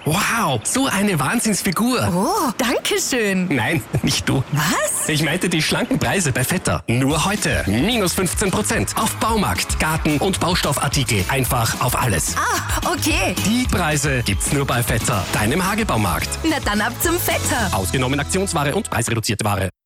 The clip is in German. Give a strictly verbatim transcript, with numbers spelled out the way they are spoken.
Wow, so eine Wahnsinnsfigur. Oh, danke schön. Nein, nicht du. Was? Ich meinte die schlanken Preise bei Vetter. Nur heute. Minus fünfzehn Prozent auf Baumarkt, Garten und Baustoffartikel. Einfach auf alles. Ah, okay. Die Preise gibt's nur bei Vetter, deinem Hagebaumarkt. Na dann ab zum Vetter. Ausgenommen Aktionsware und preisreduzierte Ware.